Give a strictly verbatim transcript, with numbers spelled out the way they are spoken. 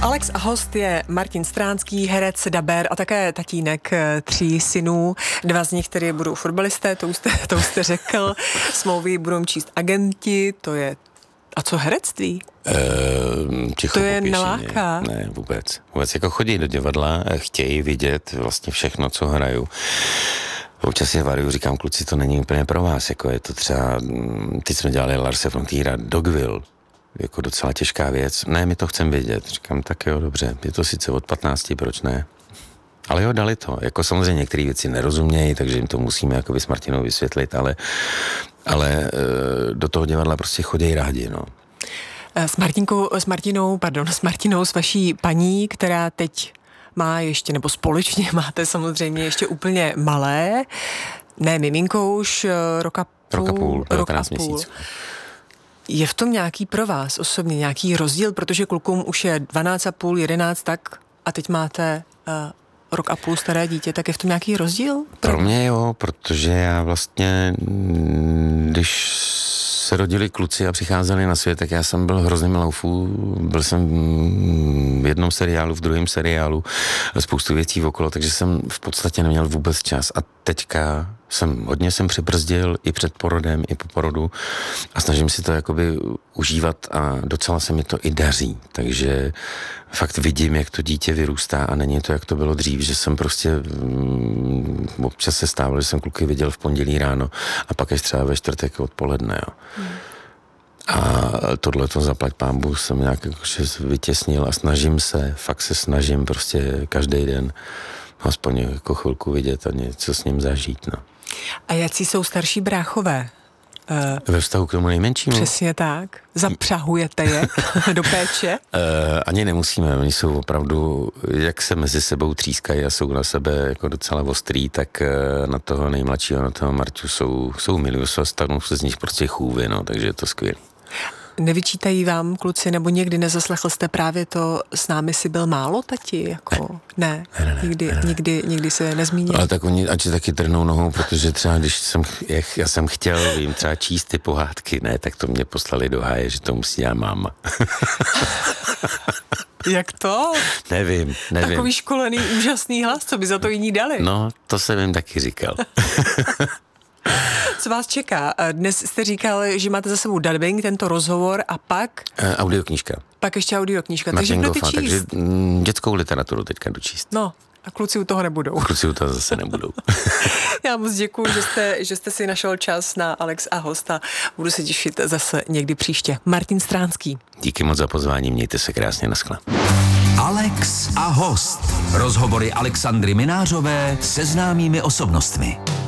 Alex a host je Martin Stránský, herec, dabér a také tatínek tří synů. Dva z nich tedy budou fotbalisté, to už jste, to už jste řekl. Smlouvy budou číst agenti, to je... A co herectví? Uh, to je neláká. Ne, vůbec. Vůbec jako chodí do divadla, chtějí vidět vlastně všechno, co hraju. Občas je varuju, říkám, kluci, to není úplně pro vás, jako je to třeba, teď jsme dělali Larse von Trier'a, Dogville, jako docela těžká věc. Ne, my to chcem vědět. Říkám, tak jo, dobře, je to sice od patnácti, proč ne? Ale jo, dali to. Jako samozřejmě některé věci nerozumějí, takže jim to musíme jakoby s Martinou vysvětlit, ale, ale do toho divadla prostě chodí rádi, no. S Martinkou, s Martinou, pardon, s Martinou, s vaší paní, která teď má ještě, nebo společně máte samozřejmě ještě úplně malé, ne miminko už, roka půl. Roka půl, devatenáct měsíců. Je v tom nějaký pro vás osobně nějaký rozdíl, protože klukům už je dvanáct a půl, jedenáct, tak a teď máte uh, rok a půl staré dítě, tak je v tom nějaký rozdíl? Pro mě jo, protože já vlastně, když se rodili kluci a přicházeli na svět, tak já jsem byl hrozný laufů, byl jsem v jednom seriálu, v druhém seriálu, spoustu věcí okolo, takže jsem v podstatě neměl vůbec čas a teďka jsem, hodně jsem přibrzdil i před porodem, i po porodu a snažím si to jakoby užívat a docela se mi to i daří, takže fakt vidím, jak to dítě vyrůstá a není to, jak to bylo dřív, že jsem prostě mm, občas se stávalo, že jsem kluky viděl v pondělí ráno a pak až třeba ve čtvrtek odpoledne, jo. Hmm. A tohle to zaplať pánbu jsem nějak jakože vytěsnil a snažím se, fakt se snažím prostě každý den aspoň jako chvilku vidět a něco s ním zažít, no. A jaký jsou starší bráchové? Uh, Ve vztahu k tomu nejmenšímu? Přesně tak. Zapřahujete je do péče? Uh, ani nemusíme. Oni jsou opravdu, jak se mezi sebou třískají a jsou na sebe jako docela ostrý, tak uh, na toho nejmladšího, na toho Marťu jsou, jsou milí, stanou se z nich prostě chůvy, no, takže je to skvělé. Nevyčítají vám, kluci, nebo někdy nezaslechl jste právě to, s námi si byl málo, tati? Jako, ne, ne, ne, nikdy, ne, ne. Nikdy, nikdy se nezmínil. Ale tak oni ať taky trhnou nohou, protože třeba když jsem, jak, já jsem chtěl jim třeba číst ty pohádky, ne, tak to mě poslali do háje, že to musí dělat máma. Jak to? Nevím, nevím. Takový školený, úžasný hlas, co by za to jiní dali? No, to jsem jim taky říkal. Co vás čeká? Dnes jste říkal, že máte za sebou dubbing, tento rozhovor a pak... Uh, audioknížka. Pak ještě audioknížka. Martin Takže Goffa, takže mm, dětskou literaturu teďka jdu číst. No, a kluci u toho nebudou. Kluci u toho zase nebudou. Já moc děkuju, že jste, že jste si našel čas na Alex a hosta. Budu se těšit zase někdy příště. Martin Stránský. Díky moc za pozvání, mějte se krásně, naschle. Alex a host. Rozhovory Alexandry Minářové se známými osobnostmi.